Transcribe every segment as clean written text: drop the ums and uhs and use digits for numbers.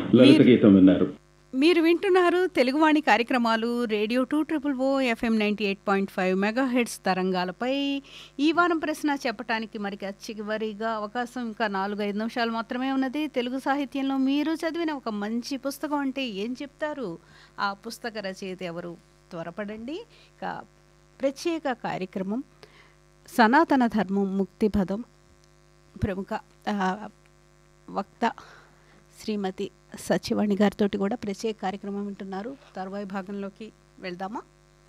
లలిత మీరు గీతం విన్నారు. మీరు వింటున్నారు తెలుగువాణి కార్యక్రమాలు రేడియో 2 ఎఫ్ఎం 98.5 మెగాహెడ్స్ తరంగాలపై. ఈ వారం ప్రశ్న చెప్పటానికి మరి చివరిగా అవకాశం ఇంకా 4-5 నిమిషాలు మాత్రమే ఉన్నది. తెలుగు సాహిత్యంలో మీరు చదివిన ఒక మంచి పుస్తకం అంటే ఏం చెప్తారు? ఆ పుస్తక రచయిత ఎవరు? త్వరపడండి. ఇక ప్రత్యేక కార్యక్రమం సనాతన ధర్మం ముక్తిపథం ప్రముఖ ఆ, వక్త శ్రీమతి సచివాణి గారితో కూడా ప్రత్యేక కార్యక్రమం వింటున్నారు. తర్వాయి భాగంలోకి వెళ్దామా?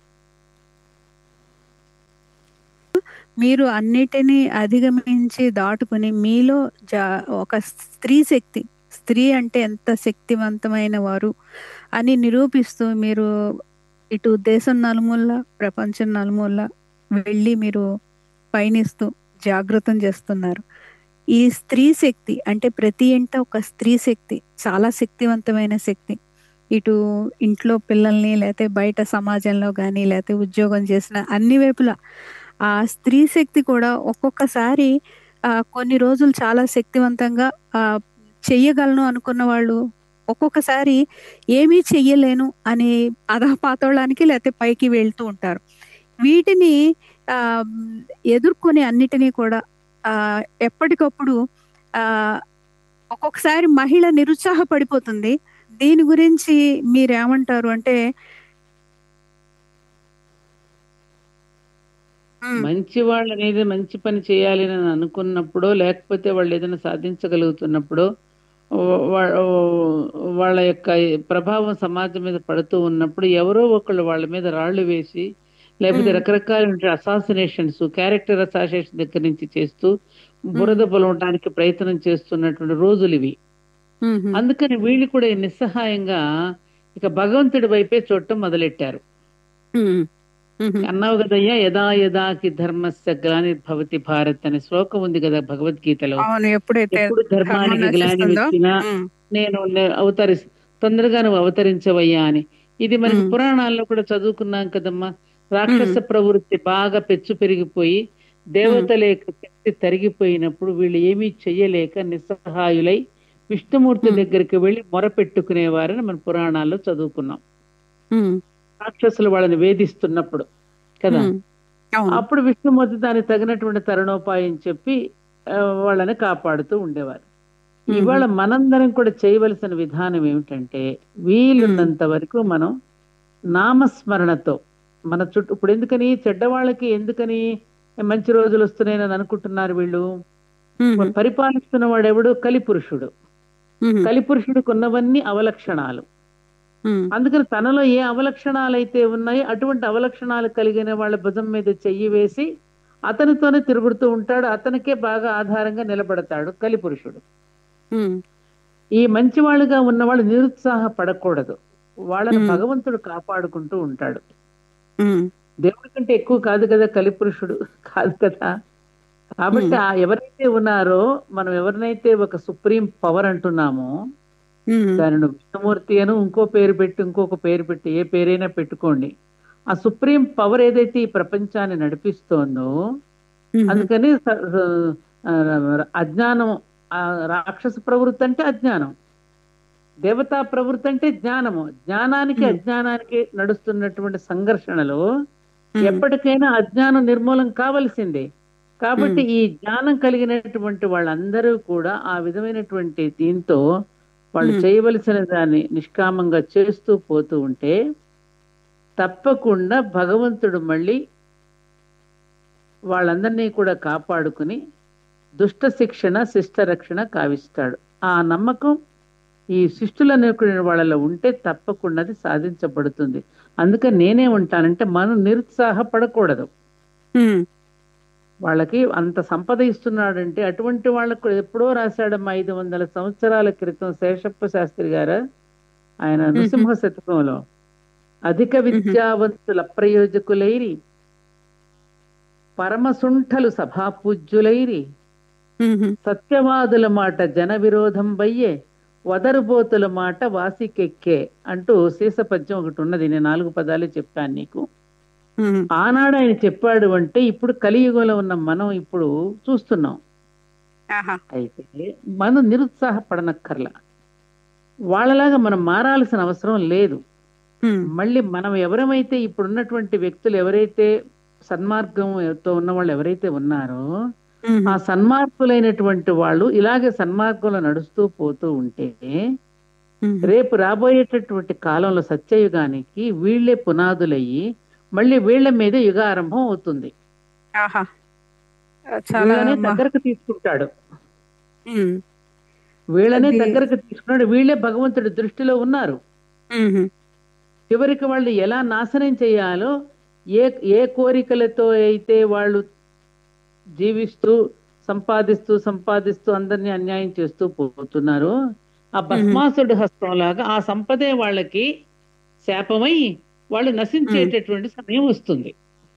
మీరు అన్నిటినీ అధిగమించి దాటుకుని మీలో ఒక స్త్రీ శక్తి, స్త్రీ అంటే ఎంత శక్తివంతమైన వారు అని నిరూపిస్తూ మీరు ఇటు దేశం నలుమూల ప్రపంచం నలుమూల వెళ్ళి మీరు పయనిస్తూ జాగృతం చేస్తున్నారు. ఈ స్త్రీ శక్తి అంటే ప్రతి ఇంట ఒక స్త్రీ శక్తి, చాలా శక్తివంతమైన శక్తి. ఇటు ఇంట్లో పిల్లల్ని లేకపోతే బయట సమాజంలో కానీ లేకపోతే ఉద్యోగం చేసిన అన్ని వైపులా ఆ స్త్రీ శక్తి కూడా ఒక్కొక్కసారి కొన్ని రోజులు చాలా శక్తివంతంగా చెయ్యగలను అనుకున్న వాళ్ళు ఒక్కొక్కసారి ఏమీ చెయ్యలేను అని అధపాతాళానికి లేకపోతే పైకి వెళ్తూ ఉంటారు. వీటిని ఆ ఎదుర్కొని అన్నిటినీ కూడా ఎప్పటికప్పుడు ఒక్కొక్కసారి మహిళ నిరుత్సాహపడిపోతుంది. దీని గురించి మీరేమంటారు? అంటే మంచి వాళ్ళు అనేది మంచి పని చేయాలి అని అనుకున్నప్పుడు, లేకపోతే వాళ్ళు ఏదైనా సాధించగలుగుతున్నప్పుడు వాళ్ళ యొక్క ప్రభావం సమాజం మీద పడుతూ ఉన్నప్పుడు ఎవరో ఒకళ్ళు వాళ్ళ మీద రాళ్లు వేసి, లేకపోతే రకరకాల అసాసినేషన్స్, క్యారెక్టర్ అసాసినేషన్ దగ్గర నుంచి చేస్తూ బురద పొలవడానికి ప్రయత్నం చేస్తున్నటువంటి రోజులు ఇవి. అందుకని వీళ్ళు కూడా నిస్సహాయంగా ఇక భగవంతుడి వైపే చూడటం మొదలెట్టారు. అన్నావు కదయ్యా, యదా యదాకి ధర్మస్య గ్లానిర్భవతి భారత్ అనే శ్లోకం ఉంది కదా భగవద్గీతలో. ఎప్పుడు ధర్మానికి గ్లాని వచ్చినా నేను తొందరగా నువ్వు అవతరించవయ్యా అని. ఇది మనకి పురాణాల్లో కూడా చదువుకున్నాం కదమ్మా. రాక్షస ప్రవృత్తి బాగా పెచ్చు పెరిగిపోయి దేవతల యొక్క శక్తి తరిగిపోయినప్పుడు వీళ్ళు ఏమీ చెయ్యలేక నిస్సహాయులై విష్ణుమూర్తి దగ్గరికి వెళ్లి మొరపెట్టుకునేవారని మన పురాణాల్లో చదువుకున్నాం. రాక్షసులు వాళ్ళని వేధిస్తున్నప్పుడు కదా, అప్పుడు విష్ణుమూర్తి దానికి తగినటువంటి తరుణోపాయం చెప్పి వాళ్ళని కాపాడుతూ ఉండేవారు. ఇవాళ మనందరం కూడా చేయవలసిన విధానం ఏమిటంటే, వీలున్నంత వరకు మనం నామస్మరణతో మన చుట్టూ, ఇప్పుడు ఎందుకని చెడ్డవాళ్ళకి ఎందుకని మంచి రోజులు వస్తున్నాయని అనుకుంటున్నారు వీళ్ళు? పరిపాలిస్తున్న వాడెవడు? కలిపురుషుడు. కలిపురుషుడికి ఉన్నవన్నీ అవలక్షణాలు. అందుకని తనలో ఏ అవలక్షణాలు అయితే ఉన్నాయో అటువంటి అవలక్షణాలు కలిగిన వాళ్ళ భుజం మీద చెయ్యి వేసి అతనితోనే తిరుగుతూ ఉంటాడు. అతనికే బాగా ఆధారంగా నిలబడతాడు కలిపురుషుడు. ఈ మంచి వాళ్ళుగా ఉన్నవాళ్ళు నిరుత్సాహపడకూడదు. వాళ్ళని భగవంతుడు కాపాడుకుంటూ ఉంటాడు. దేవుడి కంటే ఎక్కువ కాదు కదా కలిపురుషుడు, కాదు కదా. కాబట్టి ఎవరైతే ఉన్నారో, మనం ఎవరినైతే ఒక సుప్రీం పవర్ అంటున్నామో దానిని విష్ణుమూర్తి అని ఇంకో పేరు పెట్టి, ఇంకొక పేరు పెట్టి, ఏ పేరైనా పెట్టుకోండి. ఆ సుప్రీం పవర్ ఏదైతే ఈ ప్రపంచాన్ని నడిపిస్తోందో, అందుకని అజ్ఞానం, రాక్షస ప్రవృత్తి అంటే అజ్ఞానం, దేవతా ప్రవృత్తి అంటే జ్ఞానము. జ్ఞానానికి అజ్ఞానానికి నడుస్తున్నటువంటి సంఘర్షణలో ఎప్పటికైనా అజ్ఞానం నిర్మూలం కావలసిందే. కాబట్టి ఈ జ్ఞానం కలిగినటువంటి వాళ్ళందరూ కూడా ఆ విధమైనటువంటి దీంతో వాళ్ళు చేయవలసిన దాన్ని నిష్కామంగా చేస్తూ పోతూ ఉంటే తప్పకుండా భగవంతుడు మళ్ళీ వాళ్ళందరినీ కూడా కాపాడుకుని దుష్ట శిక్షణ శిష్ట రక్షణ కావిస్తాడు. ఆ నమ్మకం ఈ శిష్టులు అనుకునే వాళ్ళలో ఉంటే తప్పకుండా అది సాధించబడుతుంది. అందుకని నేనే ఉంటానంటే మనం నిరుత్సాహపడకూడదు. వాళ్ళకి అంత సంపద ఇస్తున్నాడంటే అటువంటి వాళ్ళకు ఎప్పుడో రాశాడమ్మా 500 సంవత్సరాల క్రితం శేషప్ప శాస్త్రి గారు ఆయన నృసింహ శతకంలో, అధిక విద్యావంతుల అప్రయోజకులైరి పరమసుంఠలు సభాపూజ్యులైరి సత్యవాదుల మాట జన విరోధం బయ్యే వదరుబోతుల మాట వాసికెక్కే అంటూ శీసపద్యం ఒకటి ఉన్నది. నేను 4 పదాలే చెప్పాను నీకు. ఆనాడు ఆయన చెప్పాడు అంటే ఇప్పుడు కలియుగంలో ఉన్న మనం ఇప్పుడు చూస్తున్నాం. అయితే మనం నిరుత్సాహపడనక్కర్లా. వాళ్ళలాగా మనం మారాల్సిన అవసరం లేదు. మళ్ళీ మనం ఎవరమైతే ఇప్పుడున్నటువంటి వ్యక్తులు ఎవరైతే సన్మార్గంతో ఉన్న వాళ్ళు ఎవరైతే ఉన్నారో ఆ సన్మార్గులైనటువంటి వాళ్ళు ఇలాగే సన్మార్గంలో నడుస్తూ పోతూ ఉంటే రేపు రాబోయేటటువంటి కాలంలో సత్యయుగానికి వీళ్ళే పునాదులయ్యి మళ్ళీ వీళ్ళ మీద యుగారంభం అవుతుంది. వీళ్ళనే దగ్గరకు తీసుకుంటాడు, వీళ్ళనే దగ్గరకు తీసుకున్నాడు. వీళ్ళే భగవంతుడి దృష్టిలో ఉన్నారు. చివరికి వాళ్ళు ఎలా నాశనం చేయాలో, ఏ ఏ కోరికలతో అయితే వాళ్ళు జీవిస్తూ సంపాదిస్తూ అందరినీ అన్యాయం చేస్తూ పోతున్నారు, ఆ భస్మాసుడి హస్తం లాగా ఆ సంపదే వాళ్ళకి శాపమై వాళ్ళు నశించేటటువంటి సమయం వస్తుంది.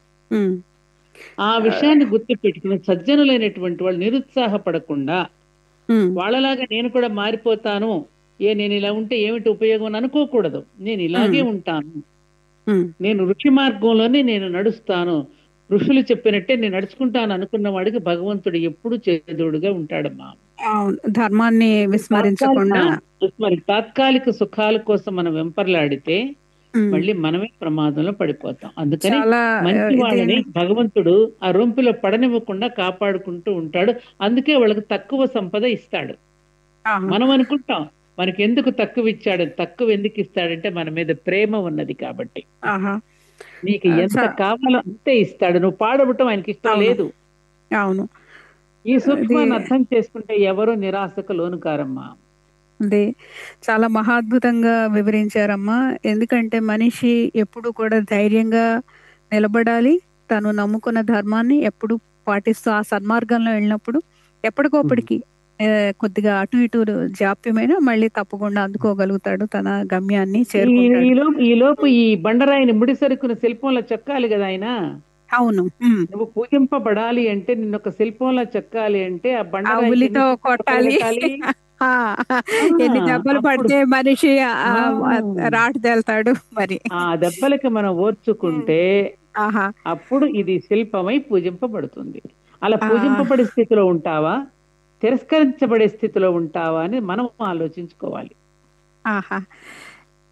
ఆ విషయాన్ని గుర్తు పెట్టుకుని సజ్జనులైనటువంటి వాళ్ళు నిరుత్సాహపడకుండా వాళ్ళలాగా నేను కూడా మారిపోతాను, నేను ఇలా ఉంటే ఏమిటి ఉపయోగం అని అనుకోకూడదు. నేను ఇలాగే ఉంటాను, నేను ఋషి మార్గంలోనే నేను నడుస్తాను, ఋషులు చెప్పినట్టే నేను నడుచుకుంటాను అనుకున్న వాడికి భగవంతుడు ఎప్పుడు చేదోడుగా ఉంటాడమ్మా. ధర్మాన్ని విస్మరించకుండా తాత్కాలిక సుఖాల కోసం మనం వెంపర్లాడితే మళ్ళీ మనమే ప్రమాదంలో పడిపోతాం. అందుకని మంచి వాళ్ళని భగవంతుడు ఆ రొంపిలో పడనివ్వకుండా కాపాడుకుంటూ ఉంటాడు. అందుకే వాళ్ళకి తక్కువ సంపద ఇస్తాడు. మనం అనుకుంటాం మనకి ఎందుకు తక్కువ ఇచ్చాడు, తక్కువ ఎందుకు ఇస్తాడంటే మన మీద ప్రేమ ఉన్నది కాబట్టి. నీకు ఎంత కావాలో అంతే ఇస్తాడు, నువ్వు పాడవటం ఆయనకి ఇష్టం లేదు. అవును, ఈ సూక్ష్మాన్ని అర్థం చేసుకుంటే ఎవరు నిరాశకు లోను కారమ్మా. అదే చాలా మహాద్భుతంగా వివరించారమ్మా. ఎందుకంటే మనిషి ఎప్పుడు కూడా ధైర్యంగా నిలబడాలి, తను నమ్ముకున్న ధర్మాన్ని ఎప్పుడు పాటిస్తూ ఆ సన్మార్గంలో వెళ్ళినప్పుడు ఎప్పటికోప్పటికి కొద్దిగా అటు ఇటు జాప్యమైన మళ్ళీ తప్పకుండా అందుకోగలుగుతాడు, తన గమ్యాన్ని చేరుకుంటాడు. ఈలోపు ఈ బండరాయిని ముడిసరుకున్న శిల్పంలో చెక్కాలి కదా ఆయన. అవును, నువ్వు పూజింపబడాలి అంటే నిన్ను ఒక శిల్పంలో చెక్కాలి అంటే ఆ బండరాయితో కొట్టాలి. ఎన్ని దెబ్బలు పడితే మనిషి రాటు తేల్తాడు. మరి ఆ దెబ్బలకి మనం ఓర్చుకుంటే అప్పుడు ఇది శిల్పమై పూజింపబడుతుంది. అలా పూజింపబడే స్థితిలో ఉంటావా, తిరస్కరించబడే స్థితిలో ఉంటావా అని మనం ఆలోచించుకోవాలి.